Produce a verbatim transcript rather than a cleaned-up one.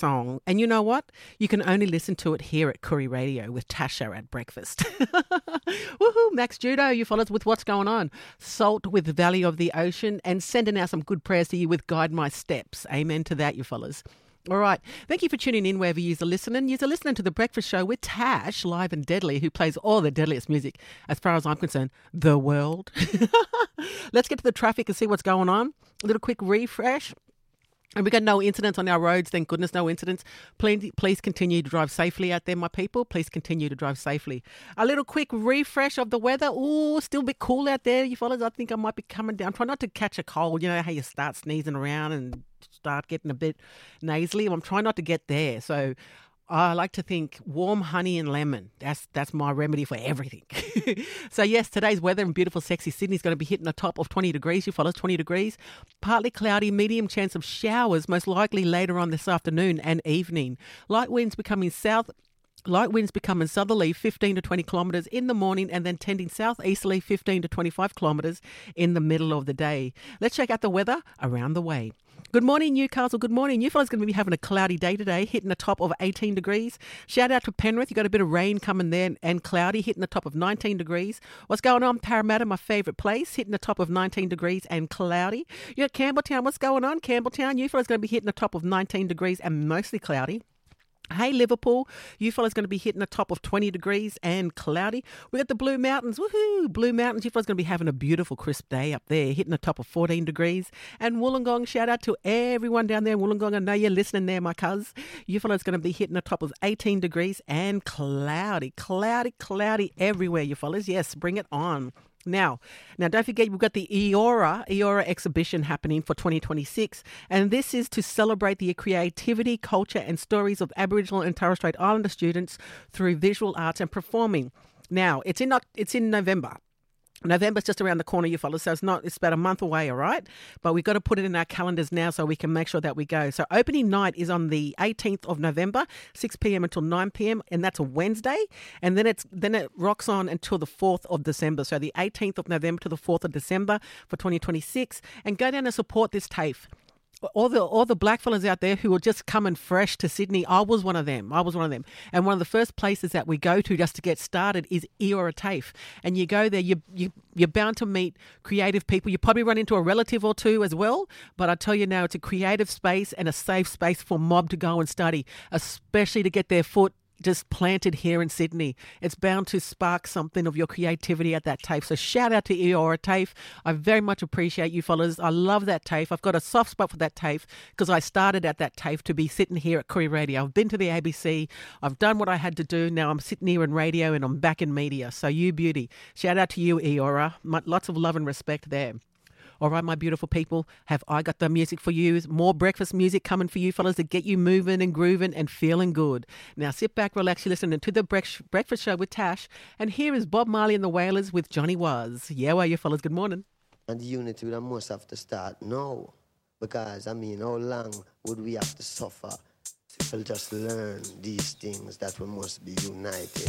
song. And you know what? You can only listen to it here at Koori Radio with Tasha at breakfast. Woohoo! Max Judo, you fellas, with what's going on. Salt with Valley of the Ocean, and sending out some good prayers to you with Guide My Steps. Amen to that, you fellas. All right. Thank you for tuning in wherever you're listening. You're listening to The Breakfast Show with Tash, live and deadly, who plays all the deadliest music, as far as I'm concerned, the world. Let's get to the traffic and see what's going on. A little quick refresh. And we got no incidents on our roads, thank goodness, no incidents. Please, please continue to drive safely out there, my people. Please continue to drive safely. A little quick refresh of the weather. Ooh, still a bit cool out there, you fellas. I think I might be coming down. Try not to catch a cold. You know how you start sneezing around and start getting a bit nasally? I'm trying not to get there. So I like to think warm honey and lemon. That's that's my remedy for everything. So yes, today's weather in beautiful, sexy Sydney is going to be hitting a top of twenty degrees. You follow, twenty degrees. Partly cloudy, medium chance of showers, most likely later on this afternoon and evening. Light winds becoming south. Light winds becoming southerly, fifteen to twenty kilometres in the morning, and then tending southeasterly, fifteen to twenty-five kilometres in the middle of the day. Let's check out the weather around the way. Good morning, Newcastle. Good morning. You fellas going to be having a cloudy day today, hitting a top of eighteen degrees. Shout out to Penrith. You got a bit of rain coming there and cloudy, hitting a top of nineteen degrees. What's going on? Parramatta, my favourite place, hitting a top of nineteen degrees and cloudy. You got Campbelltown. What's going on? Campbelltown. You fellas going to be hitting a top of nineteen degrees and mostly cloudy. Hey, Liverpool, you fellas going to be hitting a top of twenty degrees and cloudy. We got the Blue Mountains. Woohoo! Blue Mountains, you fellas going to be having a beautiful crisp day up there, hitting a top of fourteen degrees. And Wollongong, shout out to everyone down there in Wollongong. I know you're listening there, my cuz. You fellas going to be hitting a top of eighteen degrees and cloudy. Cloudy, cloudy everywhere, you fellas. Yes, bring it on. Now, now, don't forget, we've got the Eora, Eora exhibition happening for twenty twenty-six, and this is to celebrate the creativity, culture and stories of Aboriginal and Torres Strait Islander students through visual arts and performing. Now, it's in it's in November. November's just around the corner, you fellas, so it's not, it's about a month away, all right? But we've got to put it in our calendars now so we can make sure that we go. So opening night is on the eighteenth of November, six p.m. until nine p.m, and that's a Wednesday. And then it's then it rocks on until the fourth of December. So the eighteenth of November to the fourth of December for twenty twenty-six. And go down and support this TAFE. All the all the black fellas out there who are just coming fresh to Sydney, I was one of them. I was one of them. And one of the first places that we go to just to get started is Eora TAFE. And you go there, you, you, you're bound to meet creative people. You probably run into a relative or two as well. But I tell you now, it's a creative space and a safe space for mob to go and study, especially to get their foot just planted here in Sydney. It's bound to spark something of your creativity at that TAFE. So shout out to Eora TAFE. I very much appreciate you fellas. I love that TAFE. I've got a soft spot for that TAFE because I started at that TAFE to be sitting here at Koori Radio. I've been to the A B C. I've done what I had to do. Now I'm sitting here in radio and I'm back in media. So you beauty. Shout out to you, Eora. Lots of love and respect there. All right, my beautiful people, have I got the music for you? More breakfast music coming for you fellas to get you moving and grooving and feeling good. Now sit back, relax, you're listening to The Breakfast Show with Tash. And here is Bob Marley and the Wailers with Johnny Was. Yeah, well, you fellas, good morning. And the unity we must have to start now. Because, I mean, how long would we have to suffer to just learn these things that we must be united?